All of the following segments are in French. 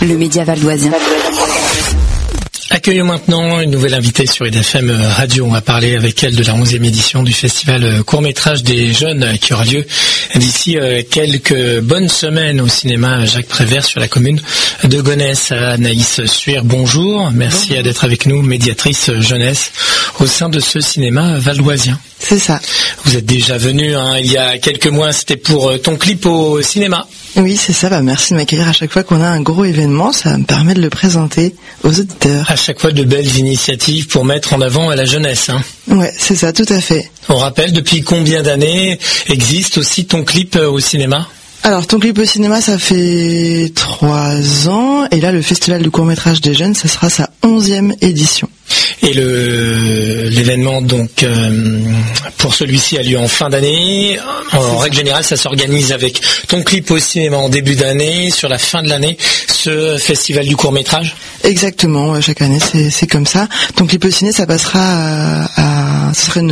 Le média valdoisien. Accueillons maintenant une nouvelle invitée sur IDFM Radio. On va parler avec elle de la 11e édition du festival court-métrage des jeunes qui aura lieu d'ici quelques bonnes semaines au cinéma Jacques Prévert sur la commune de Gonesse. Anaïs Suir, bonjour. Merci d'être avec nous, médiatrice jeunesse au sein de ce cinéma valdoisien. C'est ça. Vous êtes déjà venu il y a quelques mois, c'était pour ton clip au cinéma. Oui, c'est ça. Merci de m'accueillir à chaque fois qu'on a un gros événement. Ça me permet de le présenter aux auditeurs. À chaque fois, de belles initiatives pour mettre en avant la jeunesse. Ouais, c'est ça, tout à fait. On rappelle, depuis combien d'années existe aussi ton clip au cinéma ? Alors, ton clip au cinéma, ça fait 3 ans. Et là, le festival du court-métrage des jeunes, ça sera sa 11e édition. Et l'événement, donc, pour celui-ci a lieu en fin d'année. En règle générale, ça s'organise avec ton clip au cinéma en début d'année. Sur la fin de l'année, ce festival du court-métrage. Exactement, chaque année, c'est comme ça. Ton clip au ciné, ça passera ce serait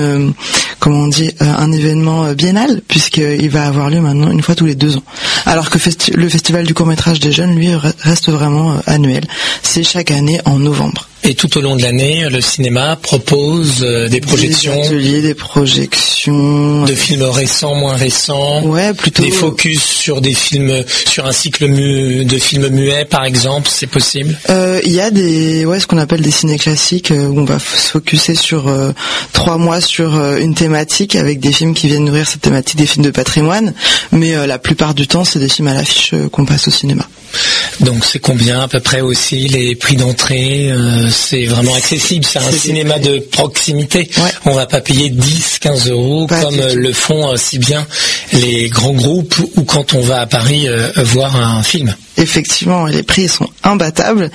un événement biennal, puisqu'il va avoir lieu maintenant une fois tous les 2 ans. Alors que le festival du court-métrage des jeunes, lui, reste vraiment annuel. C'est chaque année en novembre. Et tout au long de l'année, le cinéma propose des projections, des ateliers, des projections, de films récents, moins récents, ouais, plutôt des focus sur des films, sur un cycle de films muets, par exemple, c'est possible. Il y a ce qu'on appelle des ciné classiques où on va se focuser sur 3 mois sur une thématique avec des films qui viennent nourrir cette thématique, des films de patrimoine, mais la plupart du temps, c'est des films à l'affiche qu'on passe au cinéma. Donc c'est combien à peu près aussi les prix d'entrée? C'est vraiment accessible, c'est un cinéma de proximité. Ouais. On va pas payer 10-15 euros comme le font si bien les grands groupes ou quand on va à Paris voir un film. Effectivement, les prix sont imbattables.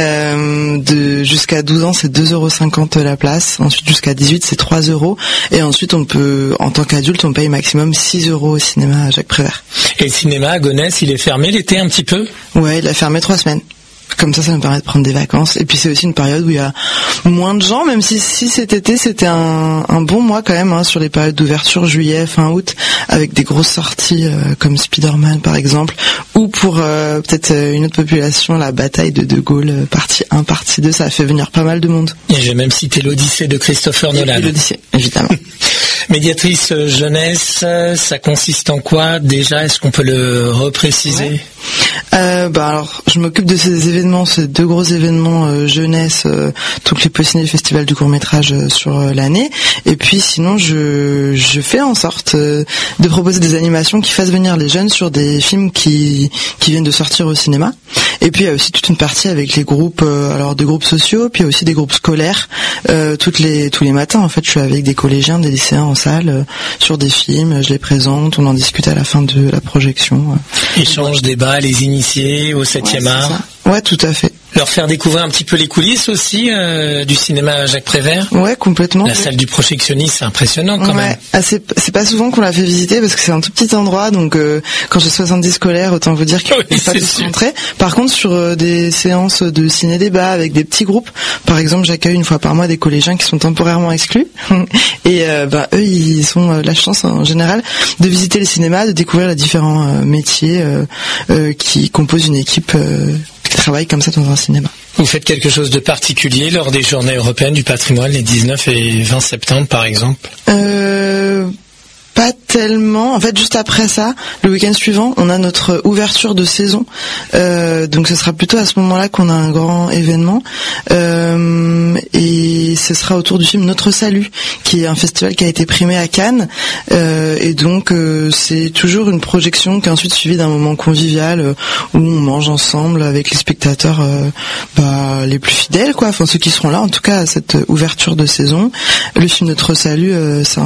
Jusqu'à 12 ans, c'est 2,50 € la place. Ensuite, jusqu'à 18, c'est 3 €. Et ensuite, on peut, en tant qu'adulte, on paye maximum 6 € au cinéma à Jacques Prévert. Et le cinéma à Gonesse, il est fermé l'été un petit peu ? Ouais, il a fermé 3 semaines. Comme ça nous permet de prendre des vacances. Et puis c'est aussi une période où il y a moins de gens, même si cet été c'était un bon mois quand même, sur les périodes d'ouverture, juillet, fin août, avec des grosses sorties comme Spider-Man par exemple, ou pour peut-être une autre population, la bataille de Gaulle, partie 1, partie 2, ça a fait venir pas mal de monde. Et j'ai même cité l'Odyssée de Christopher Nolan. L'Odyssée, évidemment. Médiatrice jeunesse, ça consiste en quoi déjà? Est-ce qu'on peut le repréciser? Alors, je m'occupe de ces événements, ces 2 gros événements jeunesse, tout le clip au ciné, le festival du court-métrage sur l'année. Et puis sinon, je fais en sorte de proposer des animations qui fassent venir les jeunes sur des films qui viennent de sortir au cinéma. Et puis il y a aussi toute une partie avec les groupes, des groupes sociaux, puis il y a aussi des groupes scolaires. Tous les matins, en fait, je suis avec des collégiens, des lycéens en salle sur des films. Je les présente, on en discute à la fin de la projection. Échange, débat, les initiés au 7e art. Ouais, tout à fait. Leur faire découvrir un petit peu les coulisses aussi du cinéma Jacques Prévert. Ouais, complètement. La salle du projectionniste, c'est impressionnant quand même. C'est pas souvent qu'on l'a fait visiter parce que c'est un tout petit endroit, donc quand j'ai 70 scolaires, autant vous dire qu'il n'y a pas de rentrée. Par contre, sur des séances de ciné-débat avec des petits groupes, par exemple, j'accueille une fois par mois des collégiens qui sont temporairement exclus. Et eux, ils ont la chance en général de visiter le cinéma, de découvrir les différents métiers qui composent une équipe qui travaille comme ça dans un cinéma. Vous faites quelque chose de particulier lors des journées européennes du patrimoine, les 19 et 20 septembre par exemple? Pas tellement. En fait, juste après ça, le week-end suivant, on a notre ouverture de saison. Donc ce sera plutôt à ce moment-là qu'on a un grand événement. Et ce sera autour du film Notre Salut, qui est un festival qui a été primé à Cannes. Et donc c'est toujours une projection qui est ensuite suivie d'un moment convivial où on mange ensemble avec les spectateurs les plus fidèles, quoi. Enfin ceux qui seront là, en tout cas à cette ouverture de saison. Le film Notre Salut, c'est